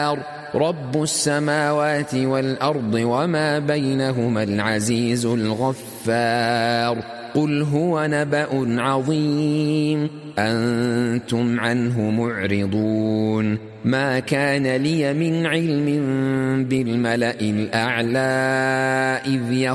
رب السماوات والأرض وما بينهما العزيز الغفار قل هو نبأ عظيم أنتم عنه معرضون ما كان لي من علم بالملأ الأعلى إذ